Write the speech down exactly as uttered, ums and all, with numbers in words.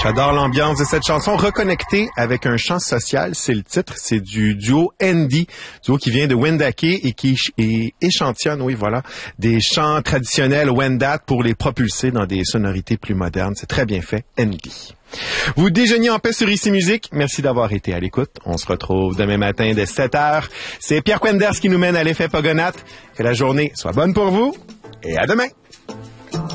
J'adore l'ambiance de cette chanson. Reconnecter avec un chant social, c'est le titre. C'est du duo Andy, duo qui vient de Wendake et qui et échantillonne, oui, voilà, des chants traditionnels Wendat pour les propulser dans des sonorités plus modernes. C'est très bien fait, Andy. Vous déjeuniez en paix sur Ici Musique. Merci d'avoir été à l'écoute. On se retrouve demain matin dès sept heures. C'est Pierre Quenders qui nous mène à l'effet Pogonat. Que la journée soit bonne pour vous et à demain.